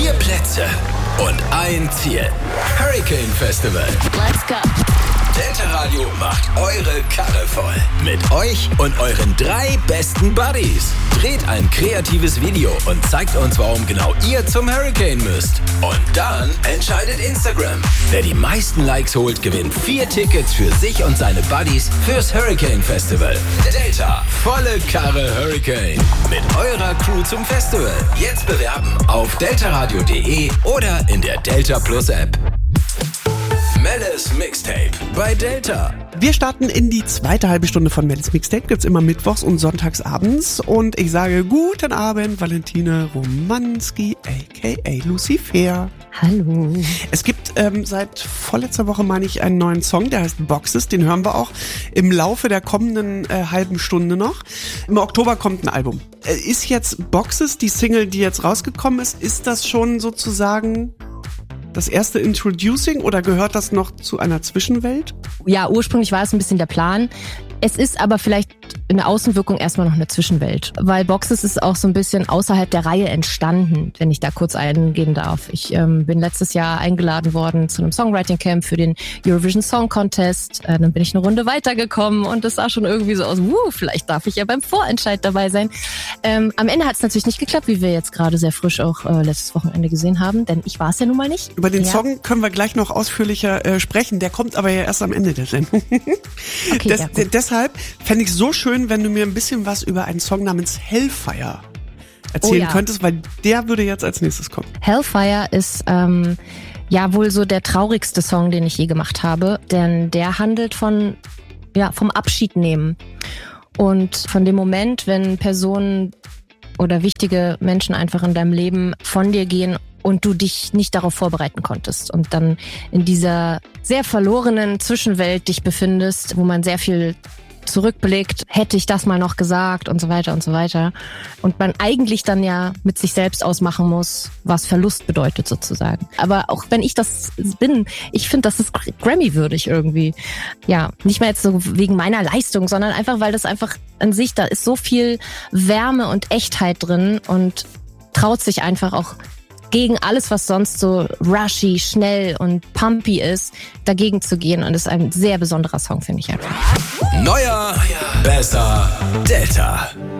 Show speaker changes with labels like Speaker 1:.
Speaker 1: 4 Plätze und ein Ziel. Hurricane Festival.
Speaker 2: Let's go.
Speaker 1: Delta Radio macht eure Karre voll. Mit euch und euren 3 besten Buddies. Dreht ein kreatives Video und zeigt uns, warum genau ihr zum Hurricane müsst. Und dann entscheidet Instagram. Wer die meisten Likes holt, gewinnt 4 Tickets für sich und seine Buddies fürs Hurricane Festival. Delta, volle Karre Hurricane. Mit eurer Crew zum Festival. Jetzt bewerben auf deltaradio.de oder in der Delta Plus App. Melles Mixtape bei Delta.
Speaker 3: Wir starten in die zweite halbe Stunde von Melles Mixtape. Gibt's immer mittwochs und sonntags abends. Und ich sage guten Abend, Valentine Romanski, a.k.a. Lucifer.
Speaker 2: Hallo.
Speaker 3: Es gibt seit vorletzter Woche, meine ich, einen neuen Song, der heißt Boxes. Den hören wir auch im Laufe der kommenden halben Stunde noch. Im Oktober kommt ein Album. Ist jetzt Boxes, die Single, die jetzt rausgekommen ist das schon sozusagen das erste Introducing oder gehört das noch zu einer Zwischenwelt?
Speaker 2: Ja, ursprünglich war es ein bisschen der Plan. Es ist aber vielleicht in der Außenwirkung erstmal noch eine Zwischenwelt. Weil Boxes ist auch so ein bisschen außerhalb der Reihe entstanden, wenn ich da kurz eingehen darf. Ich bin letztes Jahr eingeladen worden zu einem Songwriting-Camp für den Eurovision Song Contest. Dann bin ich eine Runde weitergekommen und es sah schon irgendwie so aus, vielleicht darf ich ja beim Vorentscheid dabei sein. Am Ende hat es natürlich nicht geklappt, wie wir jetzt gerade sehr frisch auch letztes Wochenende gesehen haben, denn ich war es ja nun mal nicht.
Speaker 3: Über den Song können wir gleich noch ausführlicher sprechen. Der kommt aber ja erst am Ende der Sendung.
Speaker 2: Okay,
Speaker 3: Deshalb fände ich so schön, wenn du mir ein bisschen was über einen Song namens Hellfire erzählen könntest, weil der würde jetzt als nächstes kommen.
Speaker 2: Hellfire ist wohl so der traurigste Song, den ich je gemacht habe, denn der handelt vom Abschied nehmen und von dem Moment, wenn Personen oder wichtige Menschen einfach in deinem Leben von dir gehen und du dich nicht darauf vorbereiten konntest und dann in dieser sehr verlorenen Zwischenwelt dich befindest, wo man sehr viel zurückblickt, hätte ich das mal noch gesagt und so weiter und so weiter. Und man eigentlich dann ja mit sich selbst ausmachen muss, was Verlust bedeutet sozusagen. Aber auch wenn ich das bin, ich finde, das ist Grammy-würdig irgendwie. Ja, nicht mehr jetzt so wegen meiner Leistung, sondern einfach, weil das einfach an sich, da ist so viel Wärme und Echtheit drin und traut sich einfach auch gegen alles, was sonst so rushy, schnell und pumpy ist, dagegen zu gehen. Und es ist ein sehr besonderer Song, finde ich einfach.
Speaker 1: Neuer, besser, Delta.